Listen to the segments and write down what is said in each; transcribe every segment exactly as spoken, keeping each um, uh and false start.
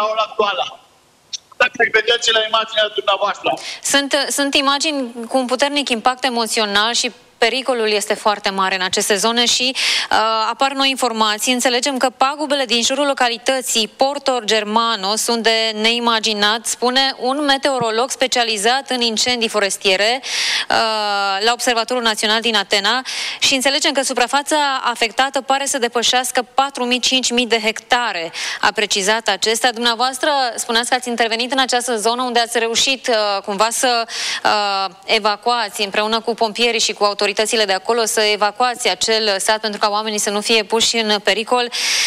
la ora actuală. Dacă îi vedeți la imaginea dumneavoastră. Sunt, sunt imagini cu un puternic impact emoțional și pericolul este foarte mare în aceste zone și uh, apar noi informații. Înțelegem că pagubele din jurul localității Porto Germano sunt de neimaginat, spune un meteorolog specializat în incendii forestiere uh, la Observatorul Național din Atena, și înțelegem că suprafața afectată pare să depășească patru mii - cinci mii de hectare. A precizat acestea. Dumneavoastră spuneați că ați intervenit în această zonă unde ați reușit uh, cumva să uh, evacuați împreună cu pompierii și cu autoritățile de acolo, să evacuați acel sat pentru ca oamenii să nu fie puși în pericol.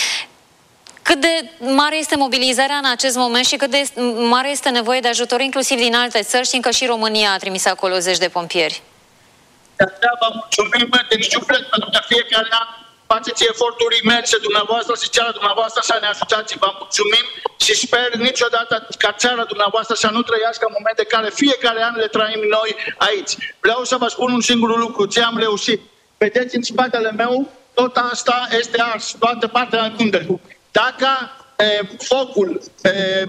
Cât de mare este mobilizarea în acest moment și cât de mare este nevoie de ajutor inclusiv din alte țări, știind că și România a trimis acolo zeci de pompieri? De-aia vă mulțumim din suflet pentru că fiecare an faceți eforturi imense dumneavoastră și țara dumneavoastră să ne ajutați. Vă mulțumim și sper niciodată ca țara dumneavoastră să nu trăiască momente care fiecare an le trăim noi aici. Vreau să vă spun un singur lucru, ce am reușit. Vedeți în spatele meu, tot asta este ars, toată partea încunde. Dacă e, focul e,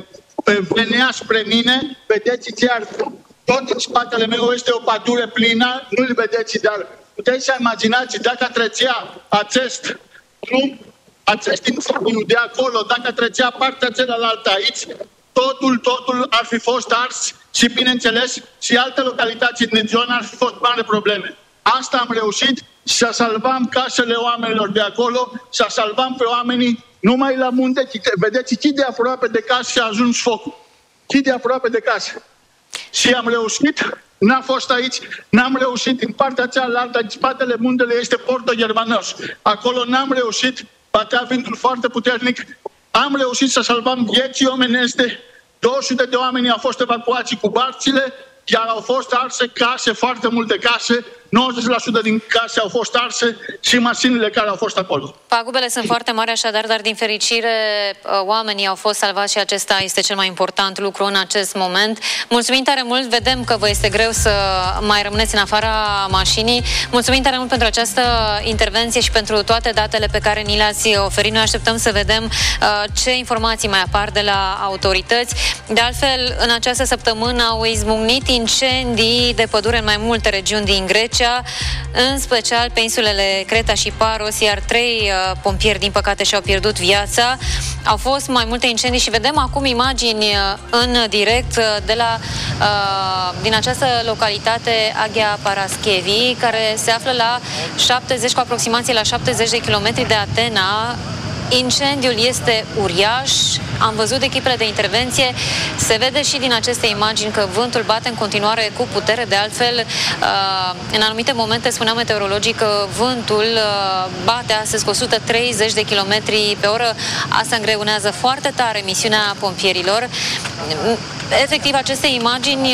venea spre mine, vedeți ce ar tot în spatele meu este o pădure plină, nu-l vedeți, dar puteți să imaginați dacă trecea acest drum, acest incendiu de acolo, dacă trecea partea cealaltă aici, totul, totul ar fi fost ars și, bineînțeles, și alte localități din zonă ar fi fost mari probleme. Asta am reușit, să salvam casele oamenilor de acolo, să salvam pe oamenii numai la munte. Vedeți ce de aproape de casă a ajuns focul. Ce de aproape de casă. Și am reușit. N-a fost aici, n-am reușit. În partea cealaltă, în spatele muntele, este Porto Germano. Acolo n-am reușit, batea vântul foarte puternic. Am reușit să salvăm vieții omenește. două sute de oameni au fost evacuați cu barțile, iar au fost arse case, foarte multe case. nouăzeci la sută din case au fost arse și mașinile care au fost acolo. Pagubele sunt foarte mari așadar, dar din fericire oamenii au fost salvați și acesta este cel mai important lucru în acest moment. Mulțumim tare mult, vedem că vă este greu să mai rămâneți în afara mașinii. Mulțumim tare mult pentru această intervenție și pentru toate datele pe care ni le-ați oferit. Noi așteptăm să vedem uh, ce informații mai apar de la autorități. De altfel, în această săptămână au izbucnit incendii de pădure în mai multe regiuni din Grecia, în special pe insulele Creta și Paros, iar trei uh, pompieri, din păcate, și-au pierdut viața. Au fost mai multe incendii și vedem acum imagini uh, în direct uh, de la, uh, din această localitate, Aghea Paraschevi, care se află la șaptezeci, cu aproximație la șaptezeci de kilometri de Atena. Incendiul este uriaș, am văzut echipele de intervenție, se vede și din aceste imagini că vântul bate în continuare cu putere. De altfel, în anumite momente spuneau meteorologii că vântul bate astăzi cu o sută treizeci de kilometri pe oră. Asta îngreunează foarte tare misiunea pompierilor. Efectiv, aceste imagini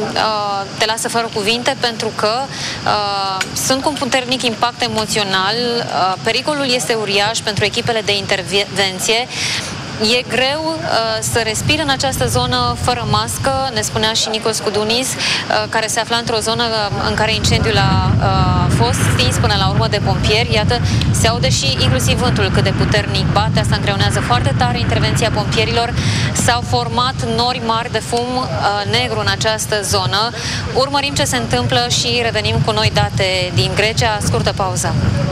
te lasă fără cuvinte pentru că sunt cu un puternic impact emoțional. Pericolul este uriaș pentru echipele de intervenție. E greu uh, să respiri în această zonă fără mască, ne spunea și Nicos Cudunis, uh, care se afla într-o zonă în care incendiul a uh, fost stins până la urmă de pompieri. Iată, se aude și inclusiv vântul cât de puternic bate, asta îngreunează foarte tare intervenția pompierilor. S-au format nori mari de fum uh, negru în această zonă. Urmărim ce se întâmplă și revenim cu noi date din Grecia. Scurtă pauză.